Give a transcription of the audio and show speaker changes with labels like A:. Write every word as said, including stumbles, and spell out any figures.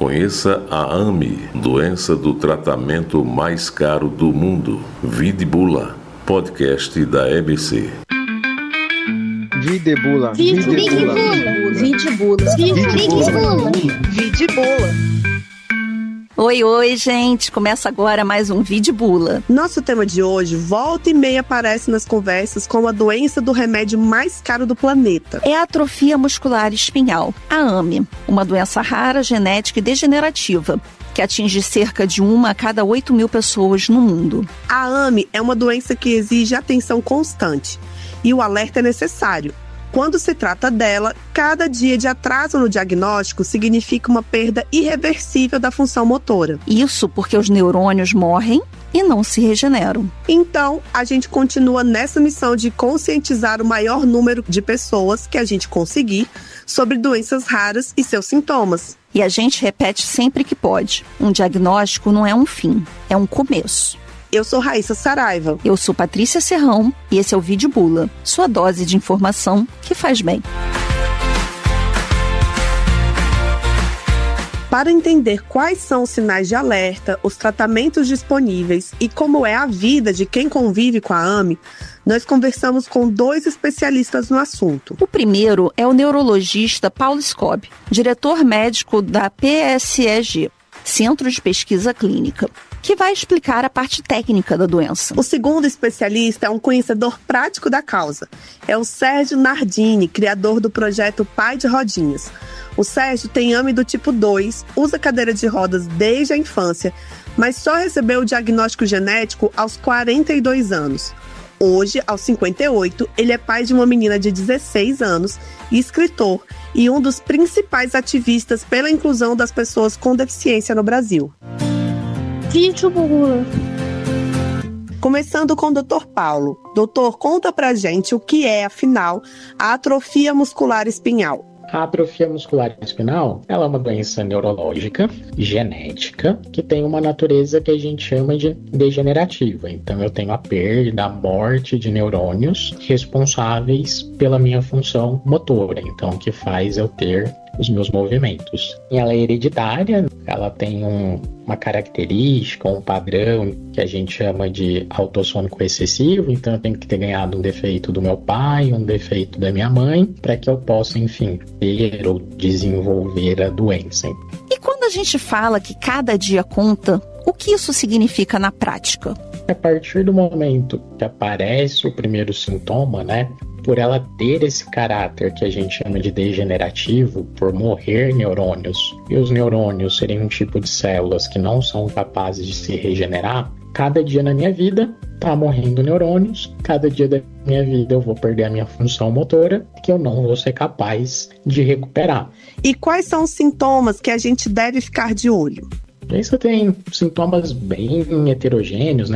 A: Conheça a A M I, doença do tratamento mais caro do mundo. Vidibula, podcast da E B C.
B: Vidibula.
C: Vidibula. Vidibula. Vidibula. Vidibula.
D: Oi, oi, gente! Começa agora mais um Vidibula.
E: Nosso tema de hoje, volta e meia, aparece nas conversas como a doença do remédio mais caro do planeta.
D: É a atrofia muscular espinhal, a A M I, uma doença rara, genética e degenerativa, que atinge cerca de uma a cada oito mil pessoas no mundo.
E: A A M I é uma doença que exige atenção constante e o alerta é necessário. Quando se trata dela, cada dia de atraso no diagnóstico significa uma perda irreversível da função motora.
D: Isso porque os neurônios morrem e não se regeneram.
E: Então, a gente continua nessa missão de conscientizar o maior número de pessoas que a gente conseguir sobre doenças raras e seus sintomas.
D: E a gente repete sempre que pode: um diagnóstico não é um fim, é um começo.
E: Eu sou Raíssa Saraiva.
D: Eu sou Patrícia Serrão e esse é o Vidibula, sua dose de informação que faz bem.
E: Para entender quais são os sinais de alerta, os tratamentos disponíveis e como é a vida de quem convive com a A M I, nós conversamos com dois especialistas no assunto.
D: O primeiro é o neurologista Paulo Scob, diretor médico da P S E G, Centro de Pesquisa Clínica, que vai explicar a parte técnica da doença.
E: O segundo especialista é um conhecedor prático da causa. É o Sérgio Nardini, criador do projeto Pai de Rodinhas. O Sérgio tem A M I do tipo dois, usa cadeira de rodas desde a infância, mas só recebeu o diagnóstico genético aos quarenta e dois anos. Hoje, aos cinquenta e oito, ele é pai de uma menina de dezesseis anos e escritor, e um dos principais ativistas pela inclusão das pessoas com deficiência no Brasil.
C: Vidibula.
E: Começando com o doutor Paulo. Doutor, conta pra gente o que é, afinal, a atrofia muscular espinhal.
F: A atrofia muscular espinal, ela é uma doença neurológica, genética, que tem uma natureza que a gente chama de degenerativa. Então, eu tenho a perda, a morte de neurônios responsáveis pela minha função motora, então, que faz eu ter os meus movimentos. E ela é hereditária, ela tem um, uma característica, um padrão que a gente chama de autossômico excessivo, então eu tenho que ter ganhado um defeito do meu pai, um defeito da minha mãe, para que eu possa, enfim, ter ou desenvolver a doença.
D: E quando a gente fala que cada dia conta, o que isso significa na prática?
F: A partir do momento que aparece o primeiro sintoma, né, por ela ter esse caráter que a gente chama de degenerativo, por morrer neurônios, e os neurônios serem um tipo de células que não são capazes de se regenerar, cada dia na minha vida tá morrendo neurônios, cada dia da minha vida eu vou perder a minha função motora, que eu não vou ser capaz de recuperar.
E: E quais são os sintomas que a gente deve ficar de olho?
F: Isso tem sintomas bem heterogêneos, né?